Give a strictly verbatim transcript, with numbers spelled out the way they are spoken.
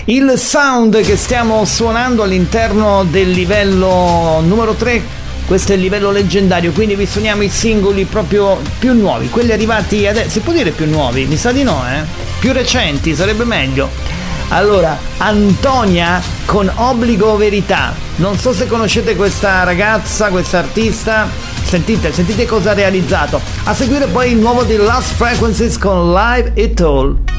Il sound che stiamo suonando all'interno del livello numero tre, questo è il livello leggendario, quindi vi suoniamo i singoli proprio più nuovi, quelli arrivati adesso. Si può dire più nuovi? Mi sa di no, eh? Più recenti, sarebbe meglio. Allora, Antonia con Obbligo Verità. Non so se conoscete questa ragazza, questa artista. Sentite, sentite cosa ha realizzato. A seguire poi il nuovo di Lost Frequencies con Live It All.